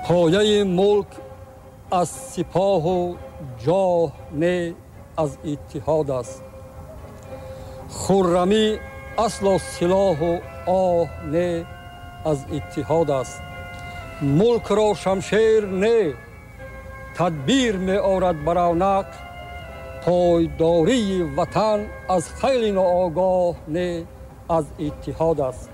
پایه ملک از سپاه و جاه نه از اتحاد است. خرمی اصل و سلاح و آه نه از اتحاد است. ملک را شمشیر نه تدبیر می آورد بر رونق. پایداری وطن از خیل ناآگاه نه از اتحاد است.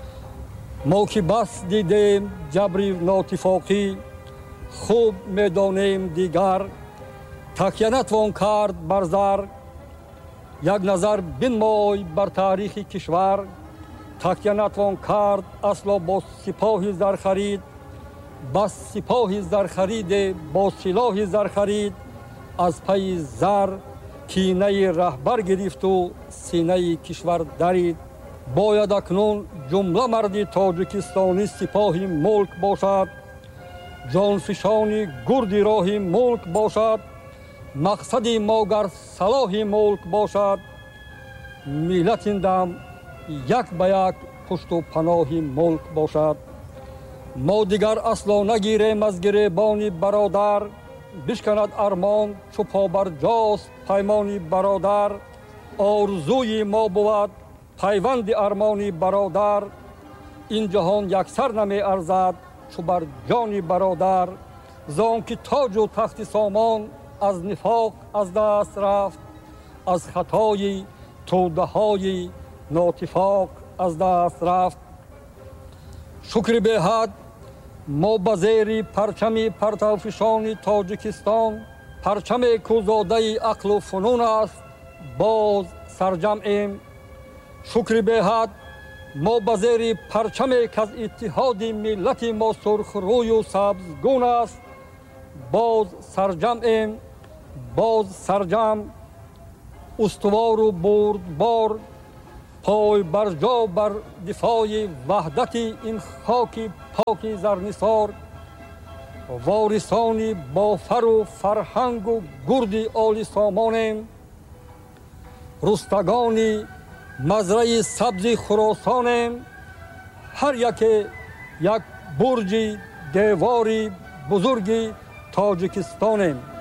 ما که بس دیدیم جبری ناتفاقی، خوب میدانیم دیگر تکیه نتوان کرد بر زر. یک نظر بنمای بر تاریخ کشور، تکیه نتوان کرد اصلا با سپاه زر خرید. بس سپاه زر خرید با سلاح زر خرید، از پی زر کینه رهبر گرفت و سینه کشور درید. باید اکنون جمله مردی تاجیکستانی سپاه ملک باشد، جانفشانی گردی راه ملک باشد. مقصد ما گر صلاح ملک باشد، ملت این دم یک به یک پشت و پناه ملک باشد. ما دیگر اصلا نگیریم از گریبان برادر، بشکند ارمان چو پابرجاست پیمانی برادر. آرزوی ما بود پیوند ارمانی برادر، این جهان یک سر نمی ارزد چو بر جانی برادر. زان که تاج و تخت سامان از نفاق از دست رفت، از خطای توده های ناتفاق از دست رفت. شکر به حد ما به زیر پرچم پرتوفشان تاجیکستان، پرچم کوزاده عقل و فنون است، باز سرجمعیم. شکر به حد ما به زیر پرچم که از اتحاد ملت ما سرخ روی و سبزگون است، باز سرجمعیم. باز سرجم استوار و بردبار، پای بر جا بر دفاع وحدت این خاک پاک زرنثار. وارثانی با فر و فرهنگ و گردی عالی سامانیم، رستگانی مزرعه سبز خراسانیم. هر یک برج دیواری بزرگی تاجیکستانیم.